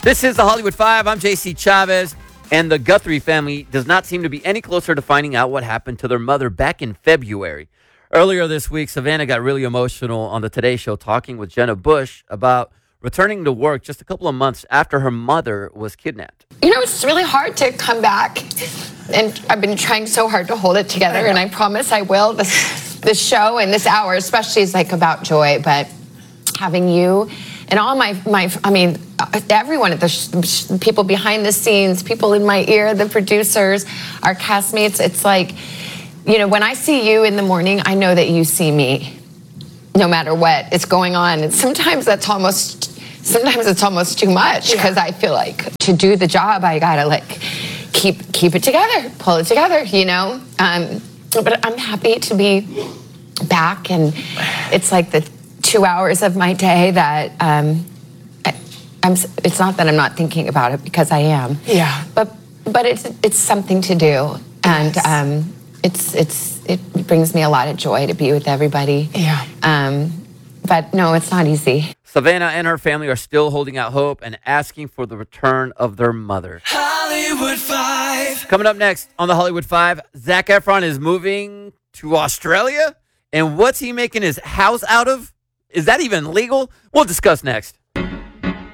This is the Hollywood Five. I'm JC Chavez, and the Guthrie family does not seem to be any closer to finding out what happened to their mother back in February. Earlier this week, Savannah got really emotional on the Today Show talking with Jenna Bush about returning to work just a couple of months after her mother was kidnapped. You know, it's really hard to come back, and I've been trying so hard to hold it together, and I promise I will. This show and this hour especially is like about joy, but having you and all everyone at the people behind the scenes, people in my ear, the producers, our castmates, it's like, you know, when I see you in the morning, I know that you see me, no matter what is going on. And sometimes it's almost too much, because I feel like to do the job, I gotta like keep it together, pull it together, you know. But I'm happy to be back, and it's like the 2 hours of my day that it's not that I'm not thinking about it, because I am. Yeah. But it's something to do, and it brings me a lot of joy to be with everybody. Yeah. But no, it's not easy. Savannah and her family are still holding out hope and asking for the return of their mother. Hollywood Five. Coming up next on the Hollywood Five, Zac Efron is moving to Australia. And what's he making his house out of? Is that even legal? We'll discuss next.